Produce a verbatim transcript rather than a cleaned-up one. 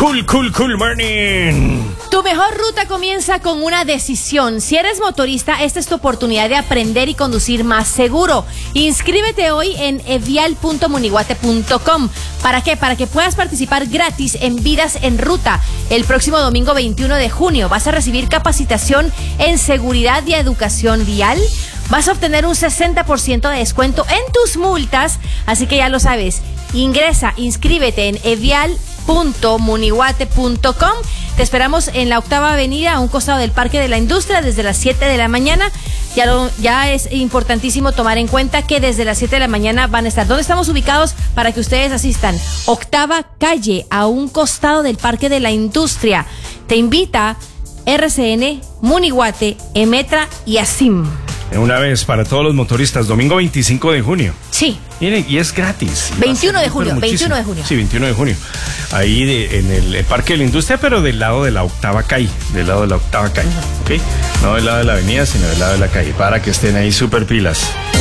Cool, cool, cool morning. Tu mejor ruta comienza con una decisión. Si eres motorista, esta es tu oportunidad de aprender y conducir más seguro. Inscríbete hoy en evial punto moniguate punto com. ¿Para qué? Para que puedas participar gratis en Vidas en Ruta. El próximo domingo veintiuno de junio vas a recibir capacitación en seguridad y educación vial. Vas a obtener un sesenta por ciento de descuento en tus multas. Así que ya lo sabes. Ingresa, inscríbete en evial punto moniguate punto com. Te esperamos en la Octava Avenida, a un costado del Parque de la Industria, desde las siete de la mañana. Ya, lo, ya es importantísimo tomar en cuenta que desde las siete de la mañana van a estar. ¿Dónde estamos ubicados para que ustedes asistan? Octava Calle, a un costado del Parque de la Industria. Te invita R C N, Moniguate, Emetra y ASIM. Una vez para todos los motoristas, domingo veinticinco de junio. Sí. Miren, y es gratis. veintiuno de junio, veintiuno de junio. Sí, veintiuno de junio. Ahí de, en el, el Parque de la Industria, pero del lado de la Octava Calle. Del lado de la Octava Calle, uh-huh. ¿Ok? No del lado de la avenida, sino del lado de la calle. Para que estén ahí súper pilas.